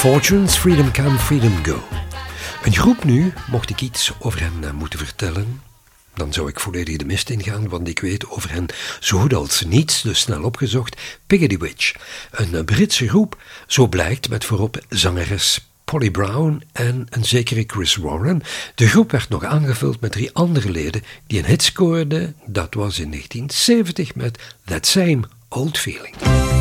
Fortunes, Freedom Come, Freedom Go. Een groep nu, mocht ik iets over hen moeten vertellen, dan zou ik volledig de mist ingaan, want ik weet over hen zo goed als niets, dus snel opgezocht. Piggity Witch, een Britse groep, zo blijkt, met voorop zangeres Polly Brown en een zekere Chris Warren. De groep werd nog aangevuld met 3 andere leden die een hit scoorden, dat was in 1970 met That Same Old Feeling.